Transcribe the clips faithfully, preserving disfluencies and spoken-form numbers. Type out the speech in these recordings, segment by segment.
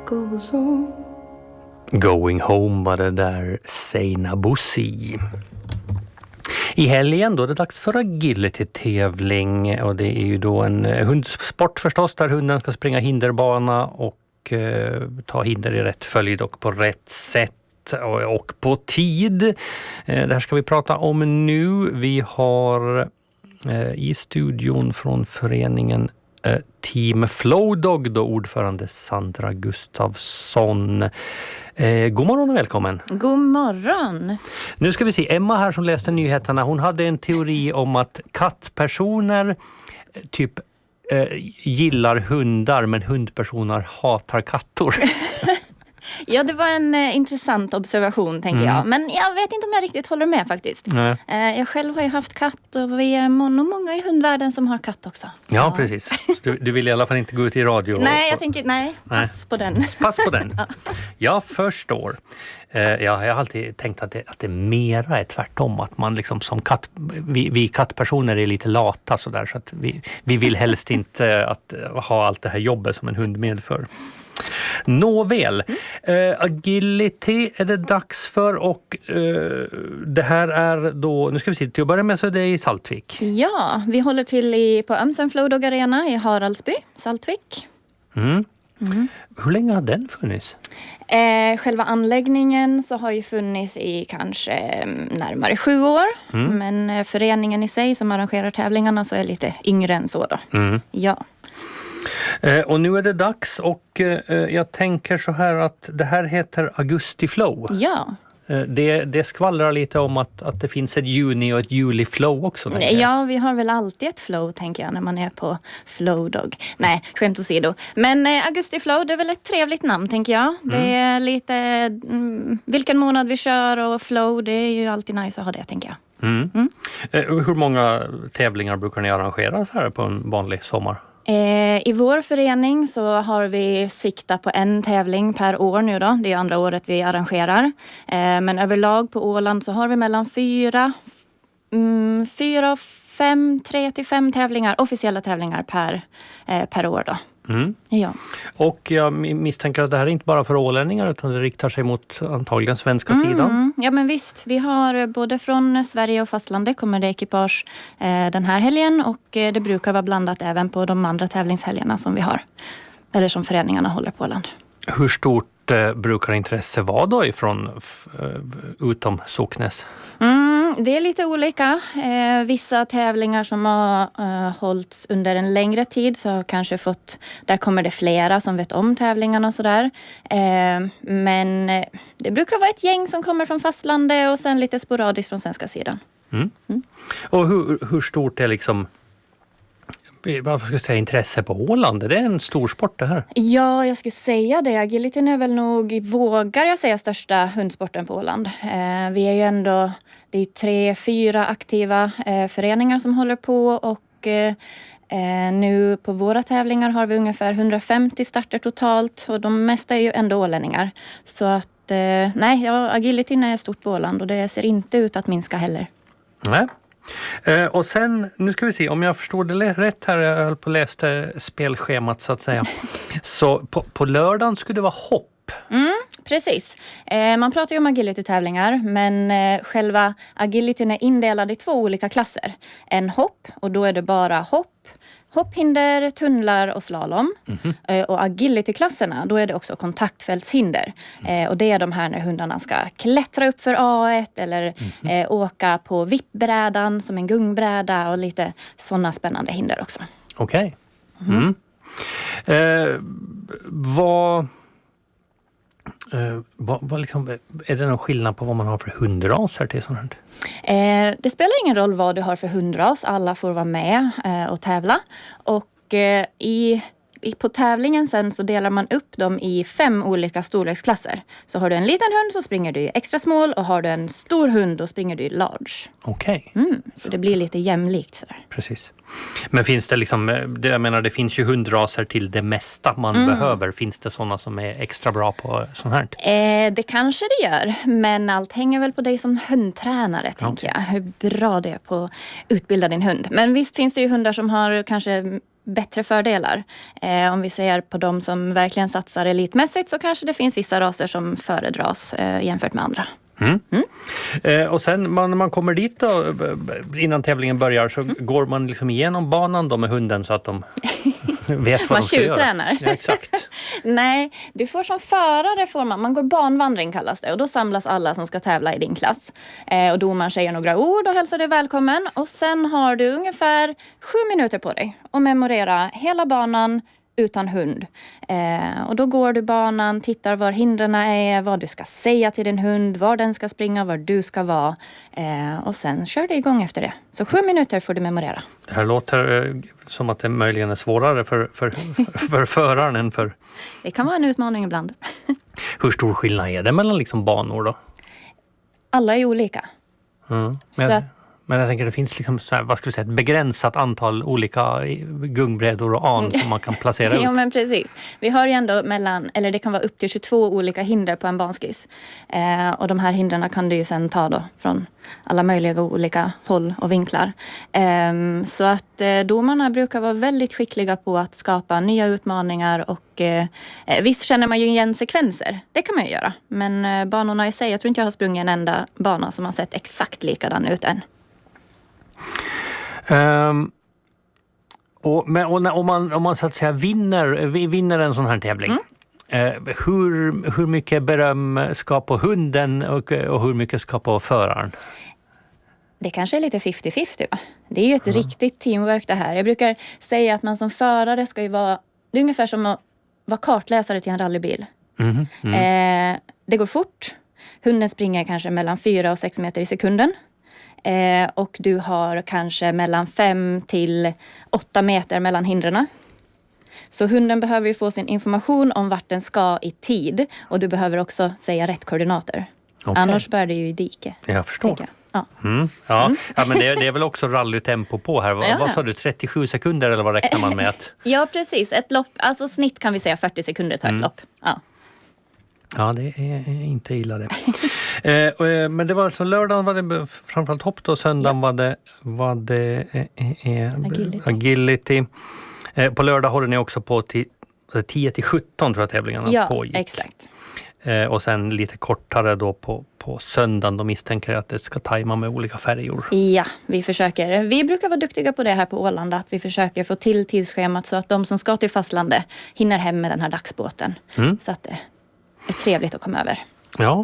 goes on. Going home var det där Seinna Bussi. I helgen då är det dags för agility-tävling och det är ju då en hundsport förstås där hunden ska springa hinderbana och eh, ta hinder i rätt följd och på rätt sätt och, och på tid. Eh, det här ska vi prata om nu. Vi har eh, i studion från föreningen eh, Team Flowdog då ordförande Sandra Gustafsson. Eh, god morgon och välkommen. God morgon. Nu ska vi se, Emma här som läste nyheterna, hon hade en teori om att kattpersoner typ eh, gillar hundar men hundpersoner hatar kattor. Ja, det var en eh, intressant observation tänker Mm. jag. Men jag vet inte om jag riktigt håller med faktiskt. Nej. Eh, jag själv har ju haft katt och vi är må- nog många i hundvärlden som har katt också. Ja, precis. Du, du vill i alla fall inte gå ut i radio. och- Nej, jag tänker nej, Nej. pass på den. Pass på den. Jag förstår. Eh, jag, jag har alltid tänkt att det, att det mera är tvärtom. Att man liksom som katt, vi, vi kattpersoner är lite lata sådär. Så att vi, vi vill helst inte att ha allt det här jobbet som en hund medför. Nåväl, mm. eh, agility är det dags för och eh, det här är då, nu ska vi se, till att börja med så är det i Saltvik. Ja, vi håller till i, på Ömsen Flowdog Arena i Haraldsby, Saltvik. Mm. Mm. Hur länge har den funnits? Eh, själva anläggningen så har ju funnits i kanske mm, närmare sju år. Mm. Men eh, föreningen i sig som arrangerar tävlingarna så är lite yngre än så då. Mm. Ja. Eh, och nu är det dags och eh, jag tänker så här att det här heter Augusti Flow. Ja. Eh, det, det skvallrar lite om att, att det finns ett juni och ett juli flow också. tänker jag. Ja, vi har väl alltid ett flow tänker jag när man är på Flowdog. Nej, skämt åsido. Men eh, Augusti Flow, det är väl ett trevligt namn tänker jag. Det är lite mm, vilken månad vi kör och flow, det är ju alltid nice att ha det tänker jag. Mm. Mm. Eh, hur många tävlingar brukar ni arrangera så här på en vanlig sommar? Eh, I vår förening så har vi siktat på en tävling per år nu då. Det är andra året vi arrangerar. Eh, men överlag på Åland så har vi mellan fyra, mm, fyra och fem, tre till fem tävlingar, officiella tävlingar per, eh, per år då. Mm. Ja. Och jag misstänker att det här är inte bara för ålänningar utan det riktar sig mot antagligen svenska sidan. Mm, ja men visst, vi har både från Sverige och fastlandet kommer det ekipage eh, den här helgen och eh, det brukar vara blandat även på de andra tävlingshelgerna som vi har. Eller som föreningarna håller på Åland. Hur stort eh, brukar intresse vara då ifrån eh, utom Socknes? Mm, det är lite olika. Eh, vissa tävlingar som har eh, hållits under en längre tid så har kanske fått, där kommer det flera som vet om tävlingarna och sådär. Eh, men eh, det brukar vara ett gäng som kommer från fastlandet och sen lite sporadiskt från svenska sidan. Mm. Mm. Och hur, hur stort är liksom vad ska jag säga, intresse på Åland? Det är en stor sport det här. Ja, jag skulle säga det. Agilityn är väl nog, vågar jag säga, största hundsporten på Åland. Eh, vi är ju ändå, det är tre, fyra aktiva eh, föreningar som håller på och eh, nu på våra tävlingar har vi ungefär hundrafemtio starter totalt och de mesta är ju ändå ålänningar. Så att, eh, nej, ja, agilityn är stort på Åland och det ser inte ut att minska heller. Nej. Eh, och sen, nu ska vi se, om jag förstår det rätt här, jag höll på att läste spelschemat så att säga. Så på, på lördagen skulle det vara hopp. Mm, precis. Eh, man pratar ju om agility-tävlingar men eh, själva agilityn är indelad i två olika klasser. En hopp och då är det bara hopp. Hopphinder, tunnlar och slalom. Mm-hmm. Eh, och agility-klasserna, då är det också kontaktfältshinder. Mm. Eh, och det är de här när hundarna ska klättra upp för A ett eller mm-hmm. eh, åka på vippbrädan som en gungbräda och lite sådana spännande hinder också. Okej. Okay. Mm. Mm. Eh, vad... Uh, vad, vad liksom, är det någon skillnad på vad man har för hundraser till sånt här? Eh, det spelar ingen roll vad du har för hundras. Alla får vara med eh, och tävla. Och eh, i, i, på tävlingen sen så delar man upp dem i fem olika storleksklasser. Så har du en liten hund så springer du i extra small och har du en stor hund då springer du i large. Okej. Okay. Mm, så det blir lite jämlikt sådär. Precis. Men finns det liksom, jag menar det finns ju hundraser till det mesta man mm. behöver. Finns det sådana som är extra bra på sånt här? Eh, det kanske det gör, men allt hänger väl på dig som hundtränare tänker okay. jag. Hur bra det är på att utbilda din hund. Men visst finns det ju hundar som har kanske bättre fördelar. Eh, om vi ser på de som verkligen satsar elitmässigt så kanske det finns vissa raser som föredras eh, jämfört med andra. Mm. Mm. Eh, och sen man, när man kommer dit då, innan tävlingen börjar så mm. går man liksom igenom banan då med hunden så att de vet vad man de ska göra. tjuvtränar. Ja, exakt. Nej, du får som förare får man, man går banvandring kallas det och då samlas alla som ska tävla i din klass. Eh, och domaren säger några ord och hälsar dig välkommen och sen har du ungefär sju minuter på dig att memorera hela banan utan hund. Eh, och då går du banan, tittar var hindren är, vad du ska säga till din hund, var den ska springa, var du ska vara. Eh, och sen kör du igång efter det. Så sju minuter får du memorera. Det här låter eh, som att det möjligen är svårare för, för, för föraren än för... Det kan vara en utmaning ibland. Hur stor skillnad är det mellan liksom banor då? Alla är olika. Mm. Men, Så att, men jag tänker det finns liksom så här, vad ska vi säga, ett begränsat antal olika gungbrädor och an som man kan placera ut. Ja men precis. Vi har ju ändå mellan, eller det kan vara upp till tjugotvå olika hinder på en banskiss. Eh, och de här hindren kan du ju sen ta då från alla möjliga olika håll och vinklar. Eh, så att eh, domarna brukar vara väldigt skickliga på att skapa nya utmaningar och eh, visst känner man ju igen sekvenser. Det kan man ju göra. Men eh, banorna i sig, jag tror inte jag har sprungit en enda bana som har sett exakt likadan ut än. Um, och, men, och när, om, man, om man så att säga vinner, vinner en sån här tävling, mm. eh, hur, hur mycket beröm ska på hunden och, och hur mycket ska på föraren? Det kanske är lite femtio femtio va? Det är ju ett mm. riktigt teamwork det här. Jag brukar säga att man som förare ska ju vara, det är ungefär som att vara kartläsare till en rallybil. Mm. Mm. Eh, det går fort. Hunden springer kanske mellan fyra och sex meter i sekunden. Eh, och du har kanske mellan fem till åtta meter mellan hindren. Så hunden behöver ju få sin information om vart den ska i tid. Och du behöver också säga rätt koordinater. Okay. Annars bär det ju i dike. Jag förstår. Jag. Ja. Mm, ja. Mm. ja, men det är, det är väl också rallytempo på här. Vad, ja. vad sa du, trettiosju sekunder eller vad räknar man med? Att... ja, precis. Ett lopp, alltså snitt kan vi säga fyrtio sekunder tar ett mm. lopp. Ja. Ja, det är inte illa det. eh, men det var alltså lördagen var det framförallt hopp då, söndagen ja. var det, var det eh, eh, agility. agility. Eh, på lördag håller ni också på till tio till sjutton tror jag tävlingarna ja, pågick. Ja, exakt. Eh, och sen lite kortare då på, på söndagen, då misstänker jag att det ska tajma med olika färjor. Ja, vi försöker. Vi brukar vara duktiga på det här på Åland, att vi försöker få till tidsschemat så att de som ska till fastlandet hinner hem med den här dagsbåten. Mm. Så att det är trevligt att komma över. Ja.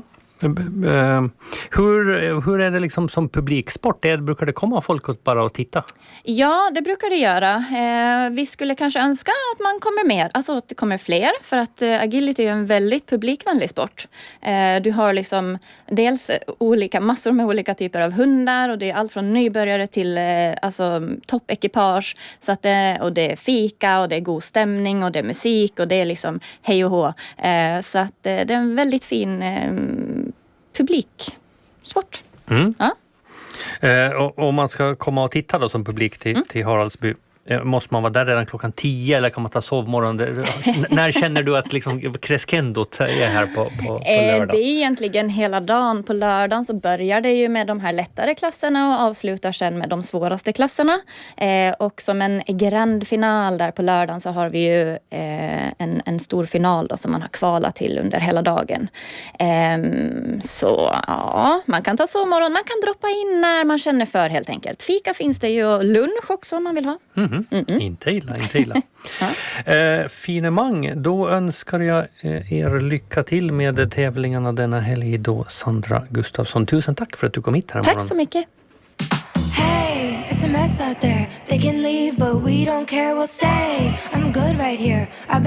Hur, hur är det liksom som publiksport? Är, brukar det komma folk att bara och titta? Ja, det brukar det göra. Eh, vi skulle kanske önska att man kommer mer, alltså att det kommer fler. För att eh, agility är en väldigt publikvänlig sport. Eh, du har liksom dels olika, massor med olika typer av hundar. Och det är allt från nybörjare till eh, alltså, toppekipage. Så att det, och det är fika och det är god stämning och det är musik och det är liksom hej och hå. Eh, så att eh, det är en väldigt fin... Eh, publiksport. Mm. Ja. Eh, och om man ska komma och titta då som publik till, mm. till Haraldsby, eh, måste man vara där redan klockan tio eller kan man ta sovmorgon? När känner du att liksom crescendot är här på, på, på lördag? Eh, det är egentligen hela dagen. På lördagen så börjar det ju med de här lättare klasserna och avslutar sen med de svåraste klasserna. Eh, och som en grand final där på lördagen så har vi ju eh, en, en stor final då, som man har kvalat till under hela dagen. Eh, så ja, man kan ta sovmorgon, man kan droppa in när man känner för helt enkelt. Fika finns det ju och lunch också om man vill ha. Mm. Mm-hmm. Inte illa, inte illa. ja. eh, finemang, då önskar jag eh, er lycka till med tävlingarna denna helg då, Sandra Gustafsson. Tusen tack för att du kom hit här Tack morgon. så mycket. Hey, it's a mess out there. They can leave but we don't care, we'll stay. I'm good right here. I've